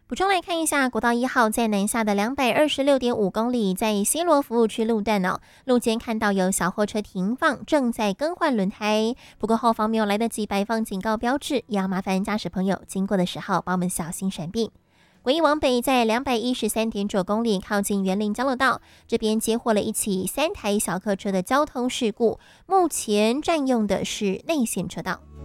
补充来看一下，国道1号在南下的226.5公里，在西螺服务区路段路肩看到有小货车停放，正在更换轮胎。不过后方没有来得及摆放警告标志，也要麻烦驾驶朋友经过的时候帮我们小心闪避。国一往北在213.9公里，靠近园林交流道这边接获了一起3台小客车的交通事故，目前占用的是内线车道。